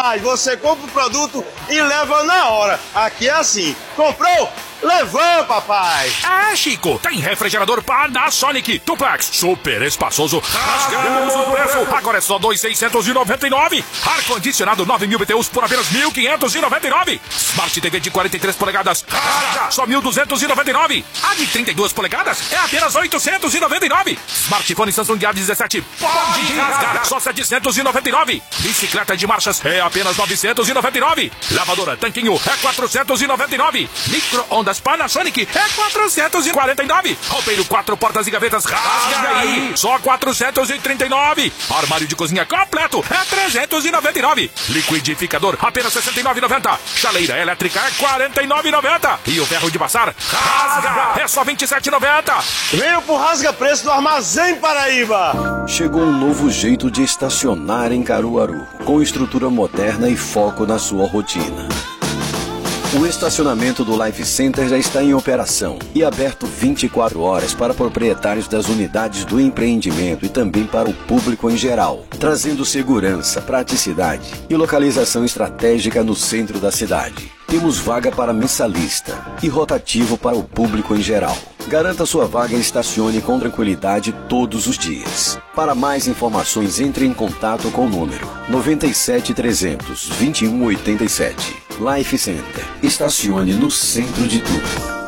Rapaz, você compra o produto e leva na hora. Aqui é assim, comprou? Levou, papai! É, Chico, tem refrigerador Panasonic Duplex, super espaçoso, rasgamos o preço, agora é só R$ 2.699. Ar-condicionado 9.000 BTUs por apenas R$ 1.599. Smart TV de 43 polegadas, só R$ 1.299. A de 32 polegadas é apenas R$ 899. Smartphone Samsung A17 pode rasgar, só R$ 799. Bicicleta de marchas é apenas R$ 999. Lavadora Tanquinho é R$ 499. Micro-ondas Panasonic é 449. Roupeiro 4 portas e gavetas rasga aí, só 439. Armário de cozinha completo é 399. Liquidificador apenas 69,90. Chaleira elétrica é 49,90. E o ferro de passar rasga é só 27,90. Venha pro rasga preço do Armazém Paraíba. Chegou um novo jeito de estacionar em Caruaru, com estrutura moderna e foco na sua rotina. O estacionamento do Life Center já está em operação e aberto 24 horas para proprietários das unidades do empreendimento e também para o público em geral, trazendo segurança, praticidade e localização estratégica no centro da cidade. Temos vaga para mensalista e rotativo para o público em geral. Garanta sua vaga e estacione com tranquilidade todos os dias. Para mais informações, entre em contato com o número 97 300 2187. Life Center. Estacione no centro de tudo.